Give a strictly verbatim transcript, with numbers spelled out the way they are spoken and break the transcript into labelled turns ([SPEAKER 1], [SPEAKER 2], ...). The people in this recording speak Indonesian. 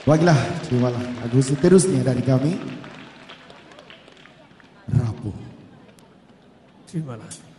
[SPEAKER 1] Baiklah, terimalah lagu seterusnya dari kami. Rapuh.
[SPEAKER 2] Terima kasih.